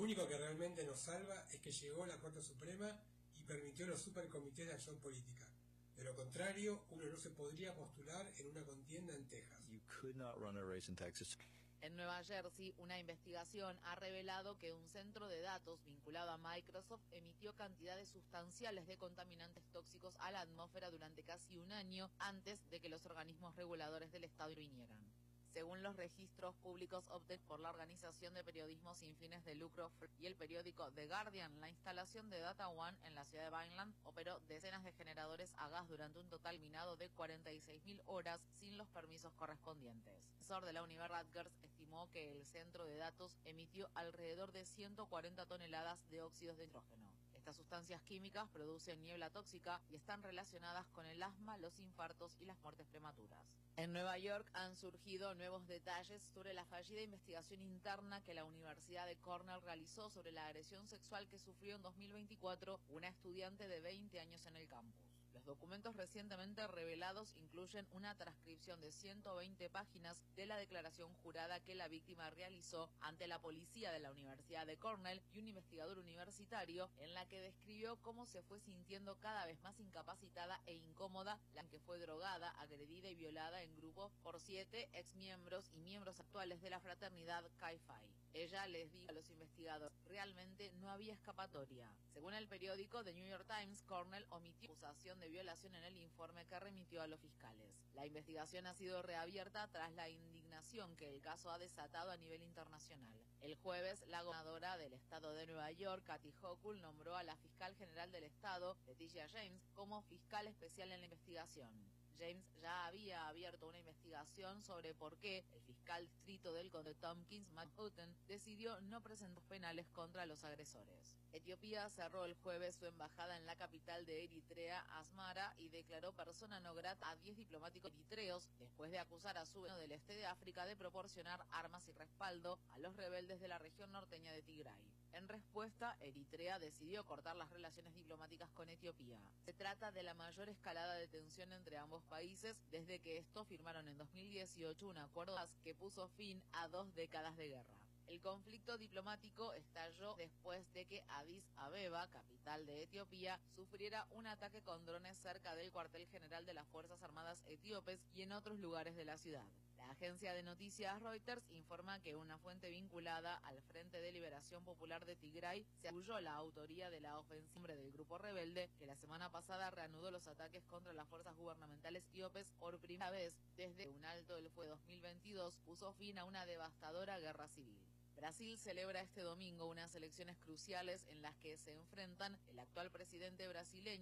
único que realmente nos salva es que llegó la Corte Suprema y permitió los supercomités de acción política. De lo contrario, uno no se podría postular en una contienda en Texas. You could not run a race in Texas. En Nueva Jersey, una investigación ha revelado que un centro de datos vinculado a Microsoft emitió cantidades sustanciales de contaminantes tóxicos a la atmósfera durante casi un año antes de que los organismos reguladores del estado intervinieran. Según los registros públicos obtenidos por la Organización de Periodismo Sin Fines de Lucro y el periódico The Guardian, la instalación de Data One en la ciudad de Vineland operó decenas de generadores a gas durante un total minado de 46.000 horas sin los permisos correspondientes. El profesor de la Universidad Rutgers estimó que el centro de datos emitió alrededor de 140 toneladas de óxidos de nitrógeno. Estas sustancias químicas producen niebla tóxica y están relacionadas con el asma, los infartos y las muertes prematuras. En Nueva York han surgido nuevos detalles sobre la fallida investigación interna que la Universidad de Cornell realizó sobre la agresión sexual que sufrió en 2024 una estudiante de 20 años en el campus. Los documentos recientemente revelados incluyen una transcripción de 120 páginas de la declaración jurada que la víctima realizó ante la policía de la Universidad de Cornell y un investigador universitario, en la que describió cómo se fue sintiendo cada vez más incapacitada e incómoda, la que fue drogada, agredida y violada en grupo por 7 exmiembros y miembros actuales de la fraternidad Chi Phi. Ella les dijo a los investigadores, realmente no había escapatoria. Según el periódico The New York Times, Cornell omitió acusación de violación en el informe que remitió a los fiscales. La investigación ha sido reabierta tras la indignación que el caso ha desatado a nivel internacional. El jueves, la gobernadora del estado de Nueva York, Kathy Hochul, nombró a la fiscal general del estado, Letitia James, como fiscal especial en la investigación. James ya había abierto una investigación sobre por qué el fiscal distrito del condado Tompkins, Matt Houghton, decidió no presentar penales contra los agresores. Etiopía cerró el jueves su embajada en la capital de Eritrea, Asmara, y declaró persona no grata a 10 diplomáticos eritreos después de acusar a su vecino del este de África de proporcionar armas y respaldo a los rebeldes de la región norteña de Tigray. En respuesta, Eritrea decidió cortar las relaciones diplomáticas con Etiopía. Se trata de la mayor escalada de tensión entre ambos países desde que estos firmaron en 2018 un acuerdo que puso fin a 2 décadas de guerra. El conflicto diplomático estalló después de que Addis Abeba, capital de Etiopía, sufriera un ataque con drones cerca del cuartel general de las Fuerzas Armadas etíopes y en otros lugares de la ciudad. La agencia de noticias Reuters informa que una fuente vinculada al Frente de Liberación Popular de Tigray se atribuyó la autoría de la ofensiva del grupo rebelde que la semana pasada reanudó los ataques contra las fuerzas gubernamentales etíopes por primera vez desde que un alto el fuego 2022 puso fin a una devastadora guerra civil. Brasil celebra este domingo unas elecciones cruciales en las que se enfrentan el actual presidente brasileño